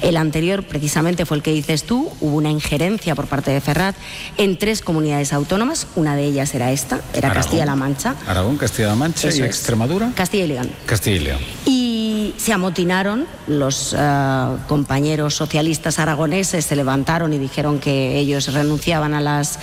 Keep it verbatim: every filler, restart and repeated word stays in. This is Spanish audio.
El anterior, precisamente, fue el que dices tú. Hubo una injerencia por parte de Ferraz en tres comunidades autónomas. Una de ellas era esta, era Castilla-La Mancha. Aragón, Castilla-La Mancha y Extremadura. Castilla y León. Castilla y León. Y se amotinaron los uh, compañeros socialistas aragoneses, se levantaron y dijeron que ellos renunciaban a las